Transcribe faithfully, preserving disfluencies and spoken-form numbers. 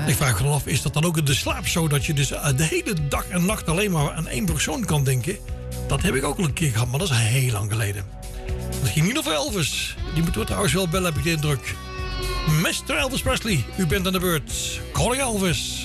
Ik vraag me af, is dat dan ook de slaapshow? Dat je dus de hele dag en nacht alleen maar aan één persoon kan denken? Dat heb ik ook al een keer gehad, maar dat is heel lang geleden. Dat ging niet over Elvis. Die moeten we trouwens wel bellen, heb ik de indruk. mister Elvis Presley, u bent aan de beurt. Calling Elvis.